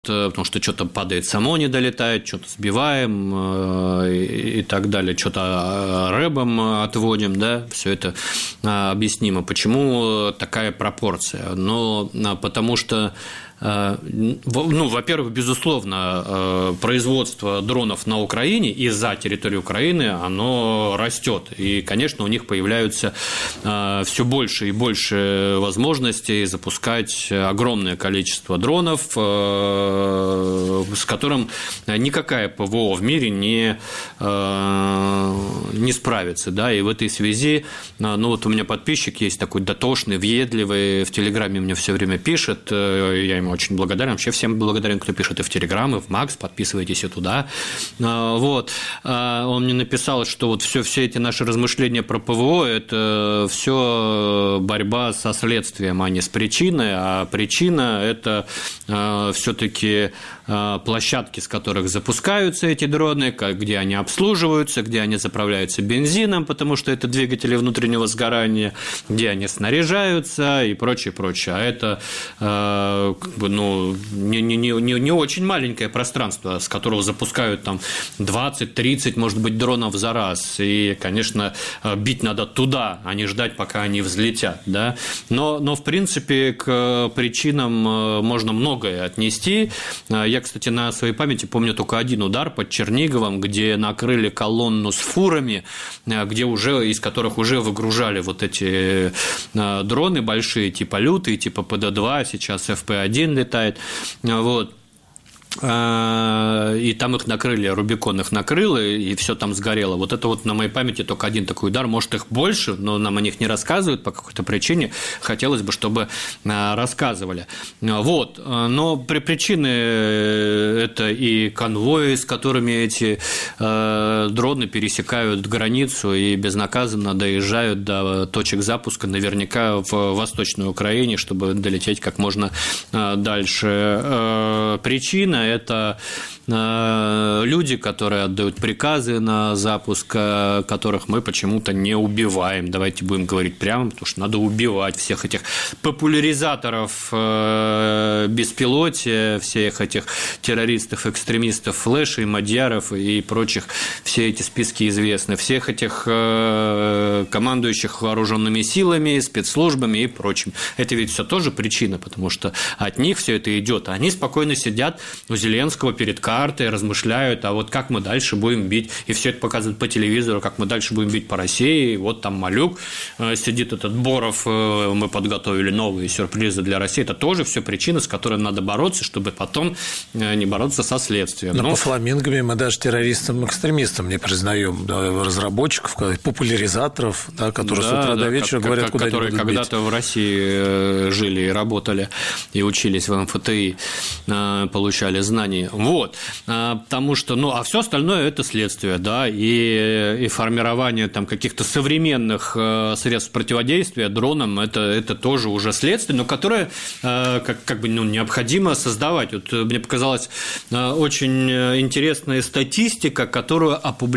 потому что что-то падает само, не долетает, что-то сбиваем и так далее, что-то рэбом отводим, да, все это объяснимо. Почему такая пропорция? Ну, потому что во-первых, безусловно, производство дронов на Украине и за территорией Украины, оно растет. И, конечно, у них появляются все больше и больше возможностей запускать огромное количество дронов, с которым никакая ПВО в мире не справится. Да? И в этой связи, вот у меня подписчик есть такой дотошный, въедливый, в Телеграме мне все время пишет, я ему очень благодарен, вообще всем благодарен, кто пишет и в Телеграм, и в Макс, подписывайтесь и туда. Вот. Он мне написал, что вот все эти наши размышления про ПВО – это все борьба со следствием, а не с причиной, а причина – это все-таки площадки, с которых запускаются эти дроны, где они обслуживаются, где они заправляются бензином, потому что это двигатели внутреннего сгорания, где они снаряжаются и прочее, прочее. А это не очень маленькое пространство, с которого запускают там 20-30, может быть, дронов за раз. И, конечно, бить надо туда, а не ждать, пока они взлетят. Да? Но, в принципе, к причинам можно многое отнести. Я, кстати, на своей памяти помню только один удар под Черниговом, где накрыли колонну с фурами, из которых уже выгружали вот эти дроны большие, типа «Лютый», типа ПД-2, сейчас ФП-1 летает. Вот. И там их накрыли, Рубикон их накрыл, и все там сгорело. Вот это вот на моей памяти только один такой удар, может, их больше, но нам о них не рассказывают по какой-то причине, хотелось бы, чтобы рассказывали. Вот. Но причины это и конвои, с которыми эти дроны пересекают границу и безнаказанно доезжают до точек запуска, наверняка в Восточной Украине, чтобы долететь как можно дальше. Причина – это люди, которые отдают приказы на запуск, которых мы почему-то не убиваем. Давайте будем говорить прямо, потому что надо убивать всех этих популяризаторов беспилотия, всех этих террористов, экстремистов, флешей, мадьяров и прочих. Все эти списки известны. Всех этих командующих вооруженными силами, спецслужбами и прочим. Это ведь все тоже причина, потому что от них все это идет. Они спокойно сидят у Зеленского перед картой, размышляют, а вот как мы дальше будем бить, и все это показывают по телевизору, как мы дальше будем бить по России, вот там Малюк сидит, этот Боров, мы подготовили новые сюрпризы для России, это тоже все причины, с которыми надо бороться, чтобы потом не бороться со следствием. Но по фламингами мы даже террористам-экстремистам не признаем, да, разработчиков, популяризаторов, да, которые с утра до вечера говорят, куда они будут бить. Которые когда-то в России жили и работали, и учились в МФТИ, получали знания. Вот. Потому что, а все остальное – это следствие, да, и формирование там каких-то современных средств противодействия дронам – это тоже уже следствие, но которое необходимо создавать. Вот мне показалась очень интересная статистика, которую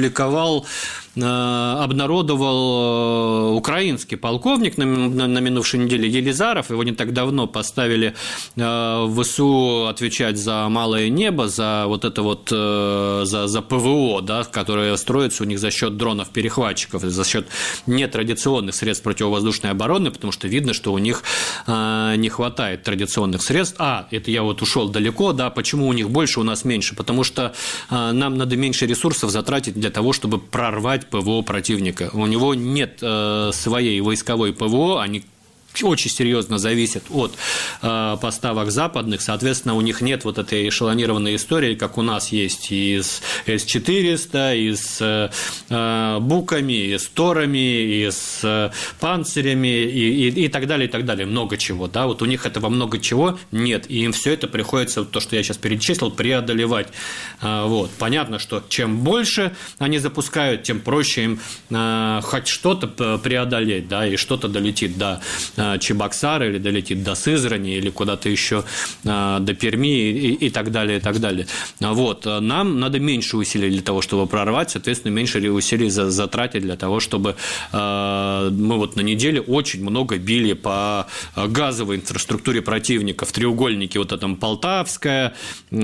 обнародовал украинский полковник на минувшей неделе Елизаров. Его не так давно поставили в ВСУ отвечать за малое небо, за вот это вот за ПВО, да, которое строится у них за счет дронов-перехватчиков, за счет нетрадиционных средств противовоздушной обороны, потому что видно, что у них не хватает традиционных средств. Это я вот ушел далеко, да, почему у них больше, у нас меньше? Потому что нам надо меньше ресурсов затратить для того, чтобы прорвать ПВО противника. У него нет своей войсковой ПВО, они очень серьезно зависят от поставок западных, соответственно, у них нет вот этой эшелонированной истории, как у нас есть и с С-400, и с Буками, и с Торами, и с Панцирями, и так далее, и так далее. Много чего, да, вот у них этого много чего нет, и им все это приходится, то, что я сейчас перечислил, преодолевать. Вот. Понятно, что чем больше они запускают, тем проще им хоть что-то преодолеть, да, и что-то долетит до Чебоксары, или долетит до Сызрани, или куда-то еще до Перми и так далее, и так далее. Вот. Нам надо меньше усилий для того, чтобы прорвать, соответственно, меньше усилий затратить для того, чтобы мы вот на неделе очень много били по газовой инфраструктуре противника в треугольнике вот этом Полтавская,